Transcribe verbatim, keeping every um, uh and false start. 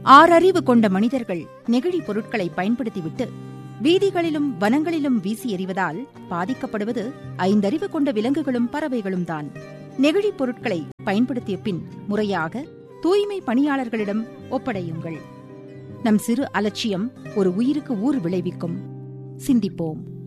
ஆறறிவு கொண்ட மனிதர்கள் நெகிழி பொருட்களை பயன்படுத்திவிட்டு வீதிகளிலும் வனங்களிலும் வீசி எறிவதால் பாதிக்கப்படுவது ஐந்தறிவு கொண்ட விலங்குகளும் பறவைகளும் தான். நெகிழி பொருட்களை பயன்படுத்திய பின் முறையாக தூய்மை பணியாளர்களிடம் ஒப்படையுங்கள். நம் சிறு அலட்சியம் ஒரு உயிருக்கு ஊறு விளைவிக்கும். சிந்திப்போம்.